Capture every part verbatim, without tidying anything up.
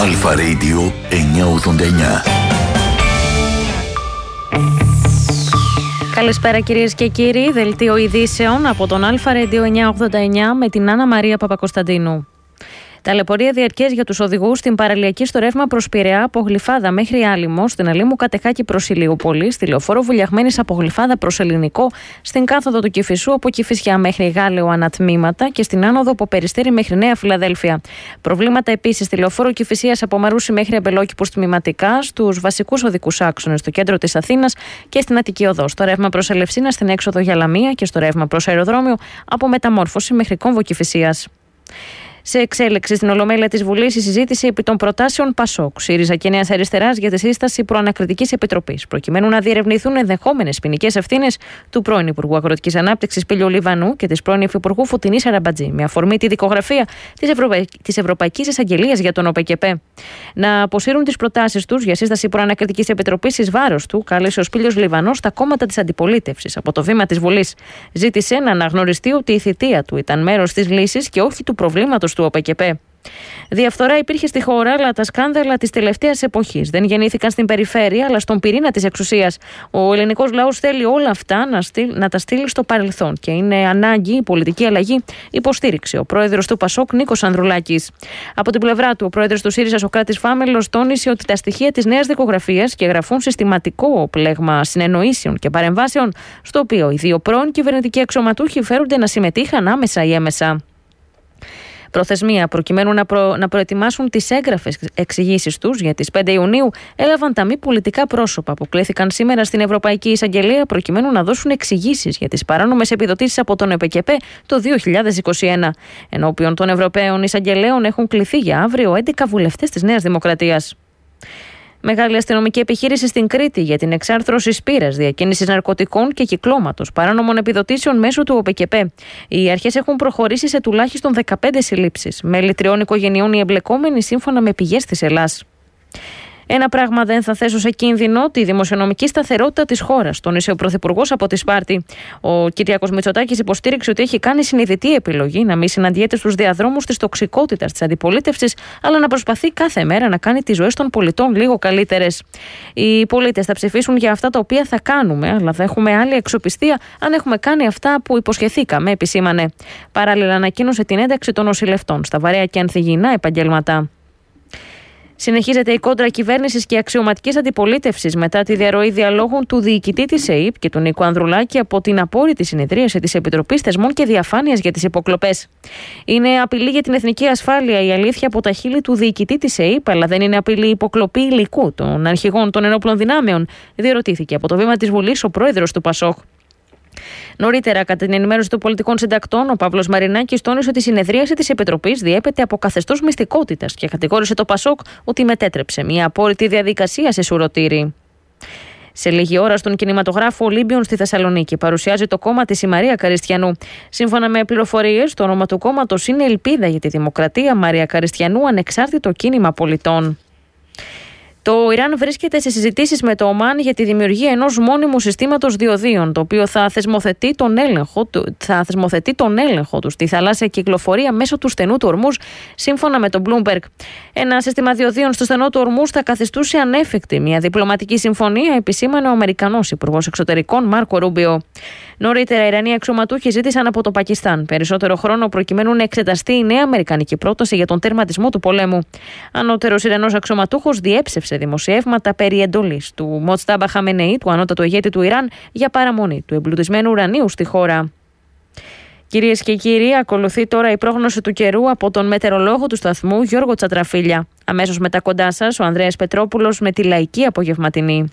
Αλφα Radio εννιακόσια ογδόντα εννιά. Καλησπέρα κυρίες και κύριοι, δελτίο ειδήσεων από τον Αλφα Radio εννιακόσια ογδόντα εννιά με την Άννα Μαρία Παπακοσταντίνου. Ταλαιπωρία διαρκές για τους οδηγούς στην παραλιακή στο ρεύμα προς Πειραιά από Γλυφάδα μέχρι Άλυμο, στην Αλήμου Κατεχάκη προς Ηλιούπολη, στη λεωφόρο Βουλιαγμένης από Γλυφάδα προς Ελληνικό, στην κάθοδο του Κηφισού από Κηφισιά μέχρι Γάλεο ανατμήματα και στην άνοδο από Περιστέρι μέχρι Νέα Φιλαδέλφια. Προβλήματα επίσης στη λεωφόρο Κηφισίας από Μαρούσι μέχρι Αμπελόκηπους τμηματικά, στους βασικούς οδικούς άξονες στο κέντρο της Αθήνας και στην Αττική Οδό. Στο ρεύμα προς Ελευσίνα στην έξοδο για Λαμία και στο ρεύμα προς αεροδρόμιο από Μεταμόρφωση μέχρι Κόμβο Κηφισίας. Σε εξέλιξη στην Ολομέλεια της Βουλής η συζήτηση επί των προτάσεων ΠΑΣΟΚ, ΣΥΡΙΖΑ και Νέας Αριστεράς για τη σύσταση προανακριτικής επιτροπής, προκειμένου να διερευνηθούν ενδεχόμενες ποινικές ευθύνες του πρώην Υπουργού Αγροτικής Ανάπτυξης Πήλιου Λιβανού και της πρώην Υφυπουργού Φωτεινής Αραμπατζή, με αφορμή τη δικογραφία της, Ευρωπαϊ... της Ευρωπαϊκής Εισαγγελίας για τον ΟΠΕΚΕΠΕ. Να αποσύρουν τις προτάσεις τους για σύσταση προανακριτικής επιτροπής εις βάρος του, κάλεσε ο Πήλιος Λιβανός στα κόμματα της αντιπολίτευσης από το βήμα της Βουλής. Ζήτησε να αναγνωριστεί ότι η θητεία του ήταν μέρος της λύσης και όχι του προβλήματος του ΟΠΕΚΕΠΕ. Διαφθορά υπήρχε στη χώρα, αλλά τα σκάνδαλα της τελευταίας εποχής δεν γεννήθηκαν στην περιφέρεια, αλλά στον πυρήνα της εξουσίας. Ο ελληνικός λαός θέλει όλα αυτά να, στείλ, να τα στείλει στο παρελθόν και είναι ανάγκη η πολιτική αλλαγή, υποστήριξε ο πρόεδρος του ΠΑΣΟΚ Νίκος Ανδρουλάκης. Από την πλευρά του, ο πρόεδρος του ΣΥΡΙΖΑ Σωκράτης Φάμελος τόνισε ότι τα στοιχεία της νέας δικογραφίας και γραφούν συστηματικό πλέγμα συνεννοήσεων και παρεμβάσεων, στο οποίο οι δύο πρώην κυβερνητικοί αξιωματούχοι φέρονται να συμμετείχαν άμεσα ή έμεσα. Προθεσμία προκειμένου να, προ... να προετοιμάσουν τις έγγραφες εξηγήσεις τους για τις πέντε Ιουνίου έλαβαν τα μη πολιτικά πρόσωπα που κλήθηκαν σήμερα στην Ευρωπαϊκή Εισαγγελία προκειμένου να δώσουν εξηγήσεις για τις παράνομες επιδοτήσεις από τον ΟΠΕΚΕΠΕ το δύο χιλιάδες είκοσι ένα. Ενώπιον των Ευρωπαίων Εισαγγελέων έχουν κληθεί για αύριο έντεκα βουλευτές της Νέας Δημοκρατίας. Μεγάλη αστυνομική επιχείρηση στην Κρήτη για την εξάρθρωση σπήρας, διακίνησης ναρκωτικών και κυκλώματος παράνομων επιδοτήσεων μέσω του ΟΠΕΚΕΠΕ. Οι αρχές έχουν προχωρήσει σε τουλάχιστον δεκαπέντε συλλήψεις. Μέλη τριών οικογενειών οι εμπλεκόμενοι, σύμφωνα με πηγές της Ελλάς. Ένα πράγμα δεν θα θέσω σε κίνδυνο, τη δημοσιονομική σταθερότητα της χώρας, τόνισε ο Πρωθυπουργός από τη Σπάρτη. Ο Κυριάκος Μητσοτάκης υποστήριξε ότι έχει κάνει συνειδητή επιλογή να μην συναντιέται στους διαδρόμους της τοξικότητας της αντιπολίτευσης, αλλά να προσπαθεί κάθε μέρα να κάνει τις ζωές των πολιτών λίγο καλύτερες. Οι πολίτες θα ψηφίσουν για αυτά τα οποία θα κάνουμε, αλλά θα έχουμε άλλη αξιοπιστία αν έχουμε κάνει αυτά που υποσχεθήκαμε, επισήμανε. Παράλληλα, ανακοίνωσε την ένταξη των νοσηλευτών στα βαρέα και ανθυγιεινά επαγγέλματα. Συνεχίζεται η κόντρα κυβέρνησης και αξιωματικής αντιπολίτευσης μετά τη διαρροή διαλόγων του διοικητή της ΕΥΠ και του Νίκου Ανδρουλάκη από την απόρριτη συνεδρίαση της Επιτροπής Θεσμών και Διαφάνειας για τις υποκλοπές. Είναι απειλή για την εθνική ασφάλεια η αλήθεια από τα χείλη του διοικητή της ΕΥΠ, αλλά δεν είναι απειλή υποκλοπή υλικού των αρχηγών των ενόπλων δυνάμεων, διερωτήθηκε από το βήμα της Βουλής ο πρόεδρος του ΠΑΣΟΚ. Νωρίτερα, κατά την ενημέρωση των πολιτικών συντακτών, ο Παύλος Μαρινάκης τόνισε ότι η συνεδρίαση της Επιτροπής διέπεται από καθεστώς μυστικότητας και κατηγόρησε το ΠΑΣΟΚ ότι μετέτρεψε μια απόρριτη διαδικασία σε σουρωτήρι. Σε λίγη ώρα, στον κινηματογράφο Ολύμπιον στη Θεσσαλονίκη, παρουσιάζει το κόμμα της η Μαρία Καριστιανού. Σύμφωνα με πληροφορίες, το όνομα του κόμματος είναι Ελπίδα για τη Δημοκρατία Μαρία Καριστιανού, ανεξάρτητο κίνημα πολιτών. Το Ιράν βρίσκεται σε συζητήσεις με το Ομάν για τη δημιουργία ενός μόνιμου συστήματος διοδίων, το οποίο θα θεσμοθετεί τον έλεγχο, θα θεσμοθετεί τον έλεγχο του στη θαλάσσια κυκλοφορία μέσω του στενού του Ορμούζ, σύμφωνα με τον Bloomberg. Ένα σύστημα διοδίων στο στενό του Ορμούζ θα καθιστούσε ανέφικτη μια διπλωματική συμφωνία, επισήμανε ο Αμερικανός Υπουργός Εξωτερικών Μάρκο Ρούμπιο. Νωρίτερα, οι Ιρανοί αξιωματούχοι ζήτησαν από το Πακιστάν περισσότερο χρόνο προκειμένου να εξεταστεί η νέα αμερικανική πρόταση για τον τερματισμό του πολέμου. Ανώτερος Ιρανός αξιωματούχος διέψευσε δημοσιεύματα περί εντολής του Μοτστάμπα Χαμενεή, του ανώτατου ηγέτη του Ιράν, για παραμονή του εμπλουτισμένου ουρανίου στη χώρα. Κυρίες και κύριοι, ακολουθεί τώρα η πρόγνωση του καιρού από τον μετεωρολόγο του σταθμού Γιώργο Τσατραφίλια. Αμέσως μετά κοντά σας, ο Ανδρέας Πετρόπουλος με τη λαϊκή απογευματινή.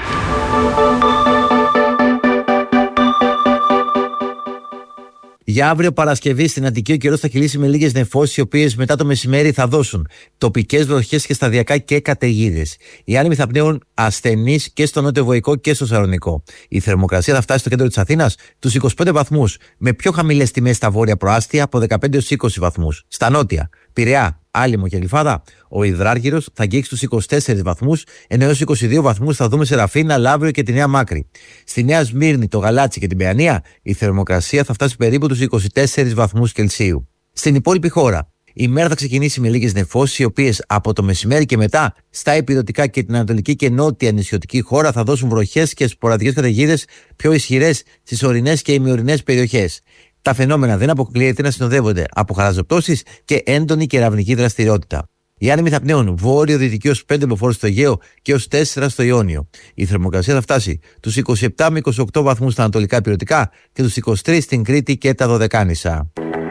Για αύριο Παρασκευή στην Αττική ο καιρός θα κυλήσει με λίγες νεφώσεις, οι οποίες μετά το μεσημέρι θα δώσουν τοπικές βροχές και σταδιακά και καταιγίδες. Οι άνεμοι θα πνέουν ασθενείς και στο νότιο-βοϊκό και στο Σαρονικό. Η θερμοκρασία θα φτάσει στο κέντρο της Αθήνας τους είκοσι πέντε βαθμούς, με πιο χαμηλές τιμές στα βόρεια προάστια από δεκαπέντε έως είκοσι βαθμούς. Στα νότια, Πειραιά, Άλυμο και Γλυφάδα, ο υδράργυρος θα αγγίξει τους είκοσι τέσσερις βαθμούς, ενώ έως είκοσι δύο βαθμούς θα δούμε σε Ραφίνα, Λαύριο και τη Νέα Μάκρη. Στη Νέα Σμύρνη, το Γαλάτσι και την Παιανία, η θερμοκρασία θα φτάσει περίπου τους είκοσι τέσσερις βαθμούς Κελσίου. Στην υπόλοιπη χώρα, Η μέρα θα ξεκινήσει με λίγες νεφώσεις, οι οποίες από το μεσημέρι και μετά στα ηπειρωτικά και την ανατολική και νότια νησιωτική χώρα θα δώσουν βροχές και σποραδικές καταιγίδες πιο ισχυρές στις ορεινές και ημιορεινές περιοχές. Τα φαινόμενα δεν αποκλείεται να συνοδεύονται από χαλαζοπτώσεις και έντονη κεραυνική δραστηριότητα. Οι άνεμοι θα πνέουν βόρειο-δυτική ως πέντε μποφόρ στο Αιγαίο και ως τέσσερα στο Ιόνιο. Η θερμοκρασία θα φτάσει τους είκοσι επτά με είκοσι οκτώ βαθμούς στα ανατολικά ηπειρωτικά και τους είκοσι τρεις στην Κρήτη και τα Δωδεκάνησα.